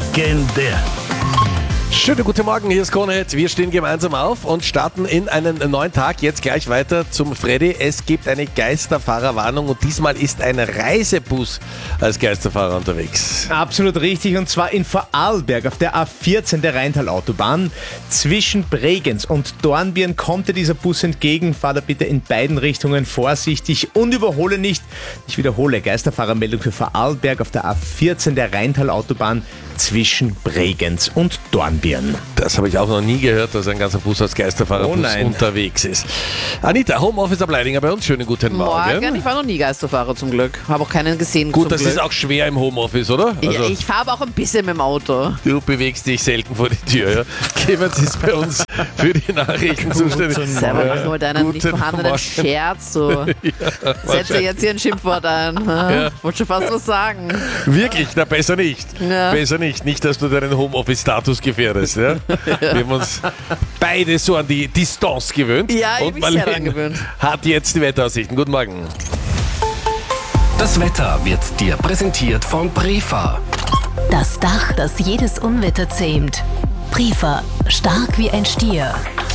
Legendär. Schönen guten Morgen, hier ist Kronehit. Wir stehen gemeinsam auf und starten in einen neuen Tag. Jetzt gleich weiter zum Freddy. Es gibt eine Geisterfahrerwarnung und diesmal ist ein Reisebus als Geisterfahrer unterwegs. Absolut richtig, und zwar in Vorarlberg auf der A14 der Rheintal-Autobahn. Zwischen Bregenz und Dornbirn kommt dir dieser Bus entgegen. Fahr da bitte in beiden Richtungen vorsichtig und überhole nicht. Ich wiederhole, Geisterfahrermeldung für Vorarlberg auf der A14 der Rheintal-Autobahn zwischen Bregenz und Dornbirn. Das habe ich auch noch nie gehört, dass ein ganzer Bus als Geisterfahrerbus unterwegs ist. Anita, Homeoffice ab Leidinger bei uns. Schönen guten Morgen. Ich war noch nie Geisterfahrer zum Glück. Habe auch keinen gesehen. Gut, das ist auch schwer im Homeoffice, oder? Also, ich fahre aber auch ein bisschen mit dem Auto. Du bewegst dich selten vor die Tür. Ja? Clemens ist bei uns für die Nachrichten zuständig. Selber mach nur deinen nicht vorhandenen Scherz. So. Setze jetzt hier ein Schimpfwort ein. Ja. Wollte schon fast was sagen. Wirklich? Na, besser nicht. Ja. Besser nicht. Nicht, dass du deinen Homeoffice-Status gefährdest. Ja? Wir haben uns beide so an die Distanz gewöhnt. Ja, ich und bin mich sehr daran gewöhnt. Hat jetzt die Wetteraussichten. Guten Morgen. Das Wetter wird dir präsentiert von Prefa. Das Dach, das jedes Unwetter zähmt. Prefa, stark wie ein Stier.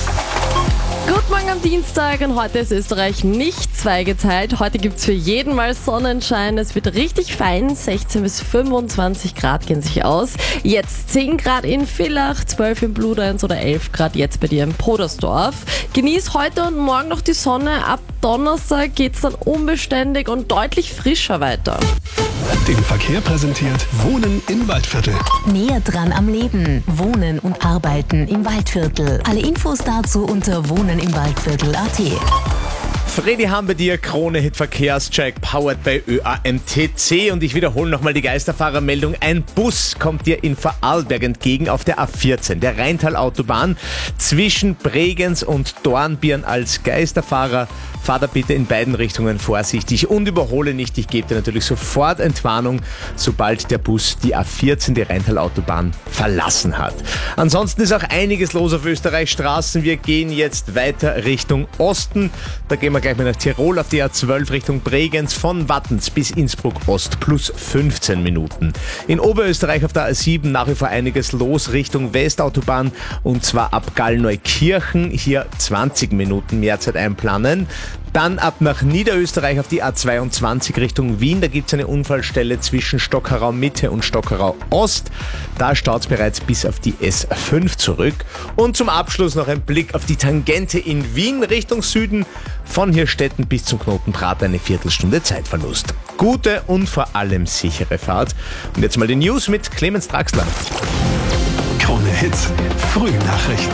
Guten Morgen am Dienstag, und heute ist Österreich nicht zweigeteilt. Heute gibt es für jeden mal Sonnenschein. Es wird richtig fein, 16 bis 25 Grad gehen sich aus. Jetzt 10 Grad in Villach, 12 in Bludenz oder 11 Grad jetzt bei dir in Podersdorf. Genieß heute und morgen noch die Sonne. Ab Donnerstag geht es dann unbeständig und deutlich frischer weiter. Den Verkehr präsentiert Wohnen im Waldviertel. Näher dran am Leben. Wohnen und Arbeiten im Waldviertel. Alle Infos dazu unter wohnenimwaldviertel.at. Freddy, haben wir dir Krone-Hit Verkehrscheck powered by ÖAMTC, und ich wiederhole nochmal die Geisterfahrermeldung. Ein Bus kommt dir in Vorarlberg entgegen auf der A14, der Rheintal-Autobahn zwischen Bregenz und Dornbirn als Geisterfahrer. Fahr da bitte in beiden Richtungen vorsichtig und überhole nicht. Ich gebe dir natürlich sofort Entwarnung, sobald der Bus die A14, die Rheintal-Autobahn, verlassen hat. Ansonsten ist auch einiges los auf Österreichs Straßen. Wir gehen jetzt weiter Richtung Osten. Da gehen wir gleich mal nach Tirol auf die A12 Richtung Bregenz von Wattens bis Innsbruck Ost plus 15 Minuten. In Oberösterreich auf der A7 nach wie vor einiges los Richtung Westautobahn, und zwar ab Gallneukirchen. Hier 20 Minuten mehr Zeit einplanen. Dann ab nach Niederösterreich auf die A22 Richtung Wien. Da gibt es eine Unfallstelle zwischen Stockerau Mitte und Stockerau Ost. Da staut es bereits bis auf die S5 zurück. Und zum Abschluss noch ein Blick auf die Tangente in Wien Richtung Süden. Von Hirstetten bis zum Knoten Prat eine Viertelstunde Zeitverlust. Gute und vor allem sichere Fahrt. Und jetzt mal die News mit Clemens Draxler. Krone Hits, Frühnachrichten.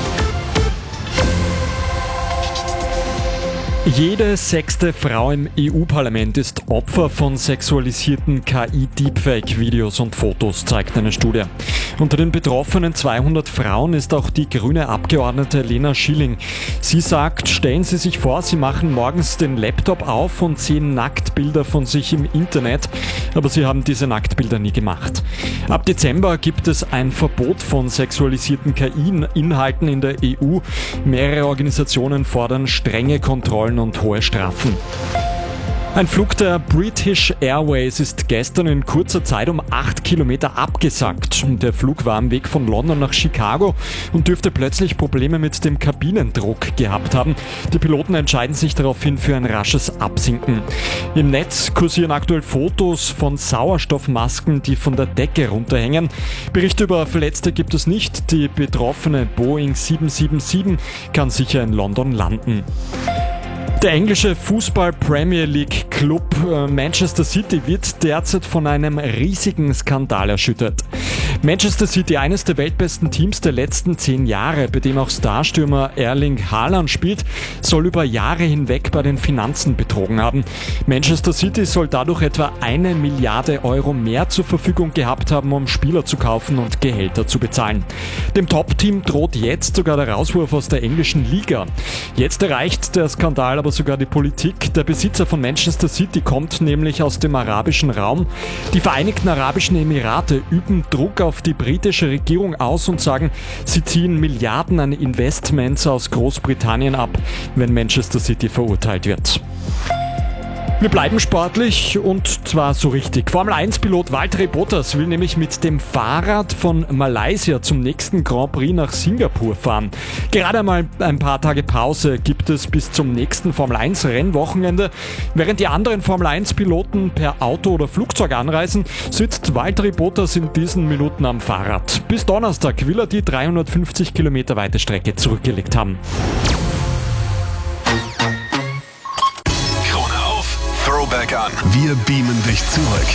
Jede 6. Frau im EU-Parlament ist Opfer von sexualisierten KI-Deepfake-Videos und Fotos, zeigt eine Studie. Unter den betroffenen 200 Frauen ist auch die grüne Abgeordnete Lena Schilling. Sie sagt, stellen Sie sich vor, Sie machen morgens den Laptop auf und sehen Nacktbilder von sich im Internet, aber Sie haben diese Nacktbilder nie gemacht. Ab Dezember gibt es ein Verbot von sexualisierten KI-Inhalten in der EU. Mehrere Organisationen fordern strenge Kontrollen und hohe Strafen. Ein Flug der British Airways ist gestern in kurzer Zeit um 8 Kilometer abgesackt. Der Flug war am Weg von London nach Chicago und dürfte plötzlich Probleme mit dem Kabinendruck gehabt haben. Die Piloten entscheiden sich daraufhin für ein rasches Absinken. Im Netz kursieren aktuell Fotos von Sauerstoffmasken, die von der Decke runterhängen. Berichte über Verletzte gibt es nicht. Die betroffene Boeing 777 kann sicher in London landen. Der englische Fußball-Premier League Club Manchester City wird derzeit von einem riesigen Skandal erschüttert. Manchester City, eines der weltbesten Teams der letzten 10 Jahre, bei dem auch Starstürmer Erling Haaland spielt, soll über Jahre hinweg bei den Finanzen betrogen haben. Manchester City soll dadurch etwa 1 Milliarde Euro mehr zur Verfügung gehabt haben, um Spieler zu kaufen und Gehälter zu bezahlen. Dem Top-Team droht jetzt sogar der Rauswurf aus der englischen Liga. Jetzt erreicht der Skandal aber sogar die Politik. Der Besitzer von Manchester City kommt nämlich aus dem arabischen Raum. Die Vereinigten Arabischen Emirate üben Druck auf die britische Regierung aus und sagen, sie ziehen Milliarden an Investments aus Großbritannien ab, wenn Manchester City verurteilt wird. Wir bleiben sportlich und zwar so richtig. Formel-1-Pilot Valtteri Bottas will nämlich mit dem Fahrrad von Malaysia zum nächsten Grand Prix nach Singapur fahren. Gerade einmal ein paar Tage Pause gibt es bis zum nächsten Formel-1-Rennwochenende. Während die anderen Formel-1-Piloten per Auto oder Flugzeug anreisen, sitzt Valtteri Bottas in diesen Minuten am Fahrrad. Bis Donnerstag will er die 350 Kilometer weite Strecke zurückgelegt haben. Throwback an. Wir beamen dich zurück.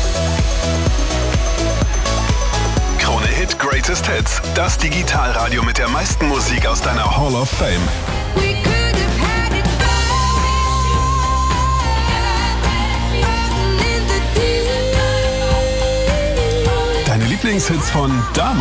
Krone Hit Greatest Hits. Das Digitalradio mit der meisten Musik aus deiner Hall of Fame. Deine Lieblingshits von damals.